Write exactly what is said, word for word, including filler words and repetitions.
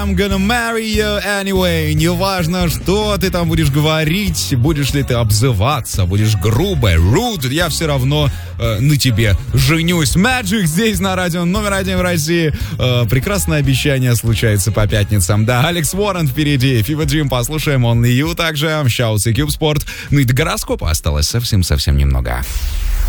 I'm gonna marry you anyway. Неважно, что ты там будешь говорить, будешь ли ты обзываться, будешь грубой, rude, я все равно э, на тебе женюсь. Magic здесь на радио номер один в России. Э, прекрасное обещание случается по пятницам. Да, Алекс Уоррен впереди. Фива Джим послушаем, Only You также. Шаутс и Кьюб Спорт. Ну и до гороскопа осталось совсем-совсем немного.